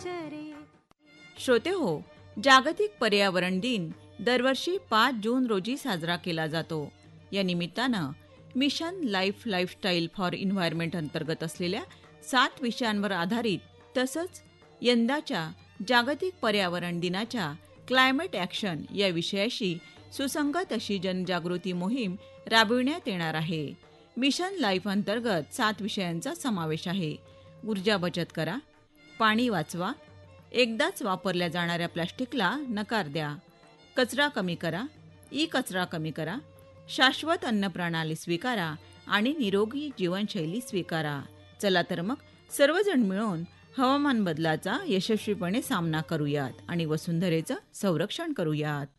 श्रोते हो, जागतिक पर्यावरण दिन दरवर्षी 5 जून रोजी साजरा केला जातो. या निमित्तानं मिशन लाईफस्टाईल फॉर एन्व्हायरमेंट अंतर्गत असलेल्या 7 विषयांवर आधारित तसंच यंदाच्या जागतिक पर्यावरण दिनाच्या क्लायमेट ॲक्शन या विषयाशी सुसंगत अशी जनजागृती मोहीम राबविण्यात येणार आहे. मिशन लाईफ अंतर्गत 7 विषयांचा समावेश आहे. ऊर्जा बचत करा, पाणी वाचवा, एकदाच वापरल्या जाणाऱ्या प्लास्टिकला नकार द्या, कचरा कमी करा, कचरा कमी करा, शाश्वत अन्न प्रणाली स्वीकारा आणि निरोगी जीवनशैली स्वीकारा. चला तर मग सर्वजण मिळून हवामान बदलाचा यशस्वीपणे सामना करूयात आणि वसुंधरेचं संरक्षण करूयात.